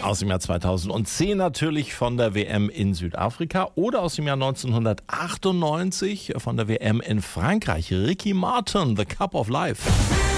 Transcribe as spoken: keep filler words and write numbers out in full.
Aus dem Jahr zweitausendzehn natürlich von der W M in Südafrika oder aus dem Jahr neunzehnhundertachtundneunzig von der W M in Frankreich. Ricky Martin, The Cup of Life.